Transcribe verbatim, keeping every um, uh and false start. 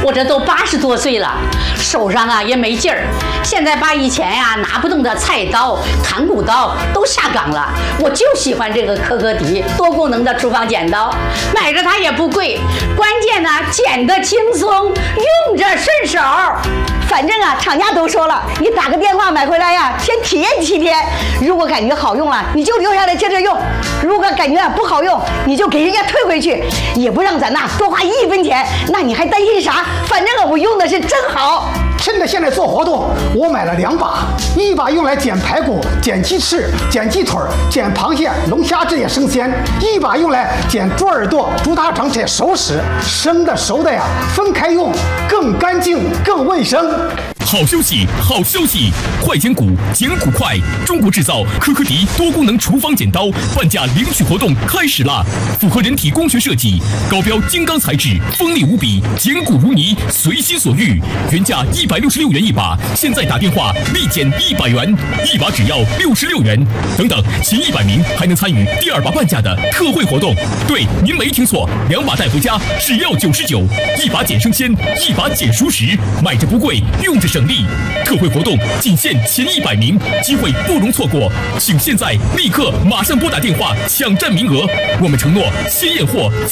我这都八十多岁了，手上啊也没劲儿，现在把以前呀、啊、拿不动的菜刀、砍骨刀都下岗了。我就喜欢这个科科迪多功能的厨房剪刀，买着它也不贵，关键呢剪得轻松，用着顺手。 反正啊，厂家都说了，你打个电话买回来呀，先体验七天。如果感觉好用了，你就留下来接着用；如果感觉不好用，你就给人家退回去，也不让咱呐多花一分钱。那你还担心啥？反正啊，我用的是真好。 趁着现在做活动，我买了两把，一把用来剪排骨、剪鸡翅、剪鸡腿、剪螃蟹、龙虾这些生鲜；一把用来剪猪耳朵、猪大肠这些熟食。生的熟的呀，分开用，更干净、更卫生。 好消息，好消息！快剪骨，剪骨快！中国制造科科迪多功能厨房剪刀半价领取活动开始啦！符合人体工学设计，高标金刚材质，锋利无比，剪骨如泥，随心所欲。原价一百六十六元一把，现在打电话立减一百元，一把只要六十六元。等等，前一百名还能参与第二把半价的特惠活动。对，您没听错，两把带回家只要九十九，一把剪生鲜，一把剪熟食，买着不贵，用着省力。特惠活动仅限前一百名，机会不容错过，请现在立刻马上拨打电话抢占名额。我们承诺先验货。